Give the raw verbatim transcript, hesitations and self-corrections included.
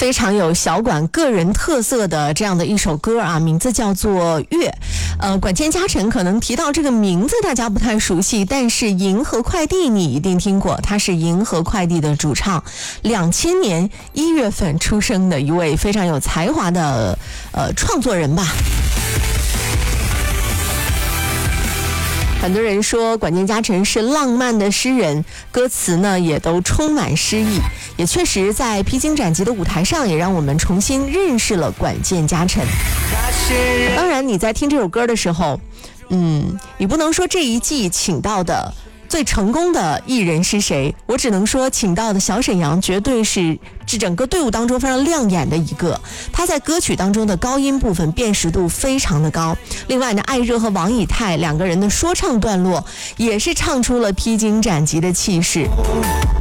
非常有小管个人特色的这样的一首歌啊，名字叫做《月》。呃，管键嘉诚可能提到这个名字大家不太熟悉，但是银河快递你一定听过，他是银河快递的主唱，两千年一月份出生的一位非常有才华的呃创作人吧。很多人说管键嘉诚是浪漫的诗人，歌词呢也都充满诗意，也确实在披荆斩棘的舞台上也让我们重新认识了管键嘉诚。当然你在听这首歌的时候，嗯，你不能说这一季请到的最成功的艺人是谁，我只能说请到的小沈阳绝对是这整个队伍当中非常亮眼的一个，他在歌曲当中的高音部分辨识度非常的高。另外呢，艾热和王以太两个人的说唱段落也是唱出了披荆斩棘的气势。